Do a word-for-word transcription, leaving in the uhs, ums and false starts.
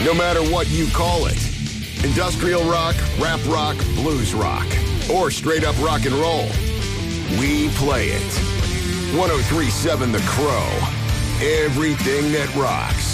No matter what you call it. Industrial rock, rap rock, blues rock, or straight up rock and roll. We play it. one oh three point seven The Crow. Everything that rocks.